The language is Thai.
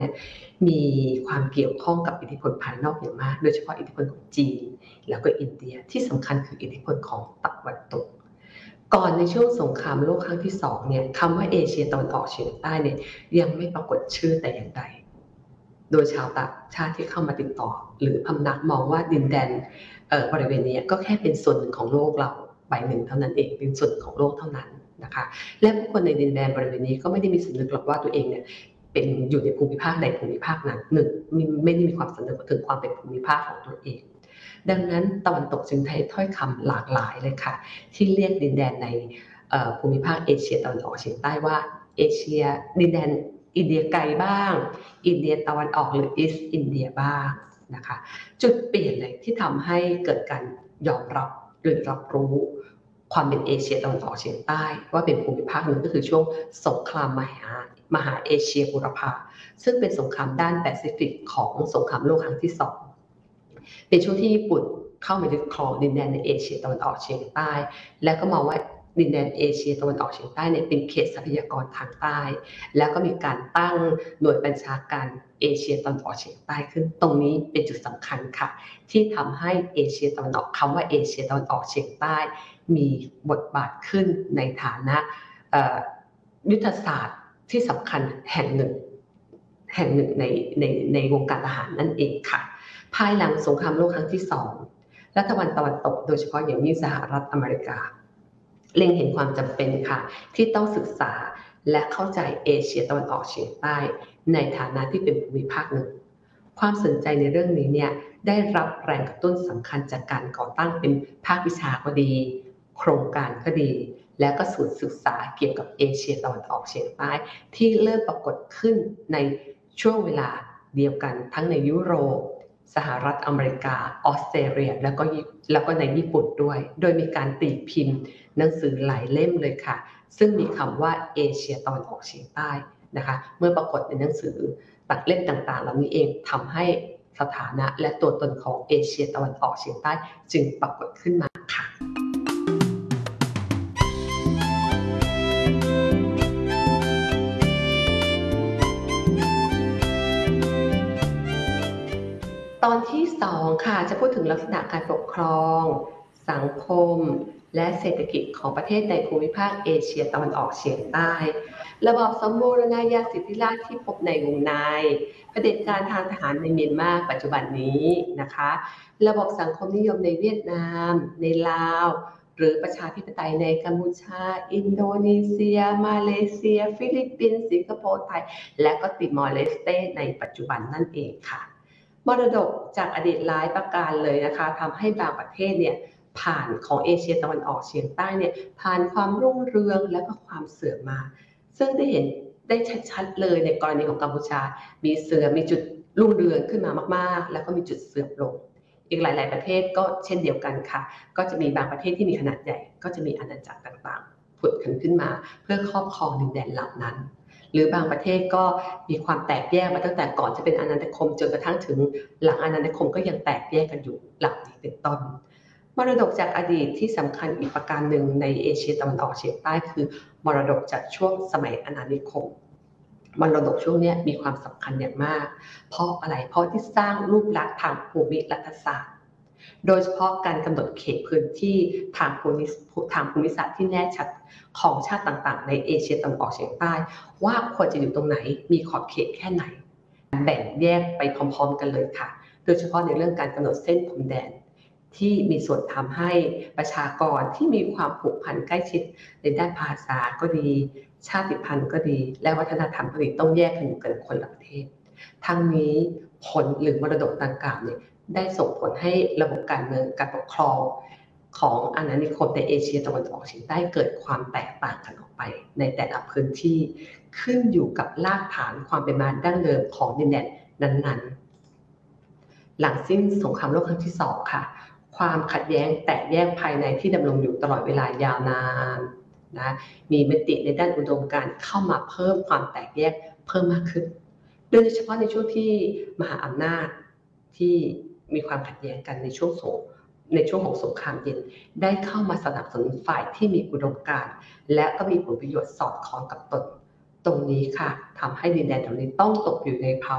มีความเกี่ยวข้องกับอิทธิพลภายนอกอย่างมากโดยเฉพาะอิทธิพลของจีนแล้วก็อินเดียที่สำคัญคืออิทธิพลของตะวันตกก่อนในช่วงสงครามโลกครั้งที่2เนี่ยคำว่าเอเชียตะวันออกเฉียงใต้เนี่ยยังไม่ปรากฏชื่อแต่อย่างใดโดยชาวต่างชาติที่เข้ามาติดต่อหรือพำนักมองว่าดินแดนบริเวณนี้ก็แค่เป็นส่วนหนึ่งของโลกเราใบหนึ่งเท่านั้นเองเป็นส่วนของโลกเท่านั้นนะคะและผู้คนในดินแดนบริเวณนี้ก็ไม่ได้มีสำนึกหรอกว่าตัวเองเนี่ยเป็นอยู่ในภูมิภาคใดภูมิภาคนั้นหนึ่งไม่ได้มีความสำนึกถึงความเป็นภูมิภาคของตัวเองดังนั้นตะวันตกจึงใช้ถ้อยคำหลากหลายเลยค่ะที่เรียกดินแดนในภูมิภาคเอเชียตะวันออกเฉียงใต้ว่าเอเชียดินแดนอินเดียไกลบ้างอินเดียตะวันออกหรืออีสต์อินเดียบ้างนะคะจุดเปลี่ยนเลยที่ทำให้เกิดการยอมรับหรือรับรู้ความเป็นเอเชียตะวันออกเฉียงใต้ว่าเป็นภูมิภาคหนึ่งก็คือช่วงสงครามมหาเอเชียบูรพาซึ่งเป็นสงครามด้านแปซิฟิกของสงครามโลกครั้งที่2เป็นช่วงที่ญี่ปุ่นเข้ามายึดครองดินแดนในเอเชียตะวันออกเฉียงใต้และก็มองว่าดินแดนเอเชียตะวันออกเฉียงใต้เนี่ยเป็นเขตทรัพยากรทางใต้แล้วก็มีการตั้งหน่วยบัญชาการเอเชียตะวันออกเฉียงใต้ขึ้นตรงนี้เป็นจุดสำคัญค่ะที่ทำให้เอเชียตะวันออกคำว่าเอเชียตะวันออกเฉียงใต้มีบทบาทขึ้นในฐานะยุทธศาสตร์ที่สำคัญแห่งหนึ่งในวงการทหารนั่นเองค่ะภายหลังสงครามโลกครั้งที่2รัฐบาลตะวันตกโดยเฉพาะอย่างยิ่งสหรัฐอเมริกาเล็งเห็นความจำเป็นค่ะที่ต้องศึกษาและเข้าใจเอเชียตะวันออกเฉียงใต้ในฐานะที่เป็นภูมิภาคหนึ่งความสนใจในเรื่องนี้เนี่ยได้รับแรงกระตุ้นสำคัญจากการก่อตั้งเป็นภาควิชาก็ดีโครงการก็ดีและก็ศูนย์ศึกษาเกี่ยวกับเอเชียตะวันออกเฉียงใต้ที่เริ่มปรากฏขึ้นในช่วงเวลาเดียวกันทั้งในยุโรปสหรัฐอเมริกาออสเตรเลียแล้วก็ในญี่ปุ่นด้วยโดยมีการตีพิมพ์หนังสือหลายเล่มเลยค่ะซึ่งมีคำว่าเอเชียตะวันออกเฉียงใต้นะคะเมื่อปรากฏในหนังสือตัดเล่มต่างๆเหล่านี้เองทำให้สถานะและตัวตนของเอเชียตะวันออกเฉียงใต้จึงปรากฏขึ้นมาค่ะตอนที่2ค่ะจะพูดถึงลักษณะการปกครองสังคมและเศรษฐกิจของประเทศในภูมิภาคเอเชียตะวันออกเฉียงใต้ระบอบสมบูรณาญาสิทธิราชย์ที่พบในวงในเผด็จการทางทหารในเมียนมาปัจจุบันนี้นะคะระบบสังคมนิยมในเวียดนามในลาวหรือประชาธิปไตยในกัมพูชาอินโดนีเซียมาเลเซียฟิลิปปินส์สิงคโปร์ไทยและก็ติมอร์เลสเตในปัจจุบันนั่นเองค่ะมรดกจากอดีตหลายประการเลยนะคะทำให้บางประเทศเนี่ยผ่านของเอเชียตะวันออกเฉียงใต้เนี่ยผ่านความรุ่งเรืองและก็ความเสื่อมมาซึ่งได้เห็นได้ชัดๆเลยในกรณีของกัมพูชามีจุดรุ่งเรืองขึ้นมามากๆแล้วก็มีจุดเสื่อมลงอีกหลายๆประเทศก็เช่นเดียวกันค่ะก็จะมีบางประเทศที่มีขนาดใหญ่ก็จะมีอาณาจักรต่างๆผุดขึ้นมาเพื่อครอบครองดินแดนเหล่านั้นหรือบางประเทศก็มีความแตกแยกมาตั้งแต่ก่อนจะเป็นอาณานิคมจนกระทั่งถึงหลังอาณานิคมก็ยังแตกแยกกันอยู่หลังนี้เป็นต้นมรดกจากอดีตที่สำคัญอีกประการหนึ่งในเอเชียตะวันออกเฉียงใต้คือมรดกจากช่วงสมัยอาณานิคมมรดกช่วงนี้มีความสำคัญอย่างมากเพราะอะไรเพราะที่สร้างรูปลักษณ์ทางภูมิรัฐศาสตร์โดยเฉพาะการกำหนดเขตพื้นที่ทางภูมิศาสตร์ที่แน่ชัดของชาติต่างๆในเอเชียตะวันออกเฉียงใต้ว่าควรจะอยู่ตรงไหนมีขอบเขตแค่ไหนแบ่งแยกไปพร้อมๆกันเลยค่ะโดยเฉพาะในเรื่องการกำหนดเส้นพรมแดนที่มีส่วนทำให้ประชากรที่มีความผูกพันใกล้ชิดในด้านภาษาก็ดีชาติพันธุ์ก็ดีและวัฒนธรรมก็ดีต้องแยกกันอยู่กันคนละประเทศทั้งนี้ผลหรือมรดกดังกล่าวเนี่ยได้ส่งผลให้ระบบการเมืองการปกครองของอาณานิคมในเอเชียตะวันออกเฉียงใต้เกิดความแตกต่างกันออกไปในแต่ละพื้นที่ขึ้นอยู่กับรากฐานความเป็นมาดั้งเดิมของดินแดนนั้นๆหลังสิ้นสงครามโลกครั้งที่2ค่ะความขัดแย้งแตกแยกภายในที่ดำรงอยู่ตลอดเวลายาวนานนะมีมติในด้านอุดมการณ์เข้ามาเพิ่มความแตกแยกเพิ่มมากขึ้นโดยเฉพาะในช่วงที่มหาอำนาจที่มีความขัดแย้งกันในช่วงของสงครามเย็นได้เข้ามาสนับสนุนฝ่ายที่มีอุดมการณ์และก็มีผลประโยชน์สอดคล้องกับตนตรงนี้ค่ะทำให้ดินแดนตรงนี้ต้องตกอยู่ในภาวะ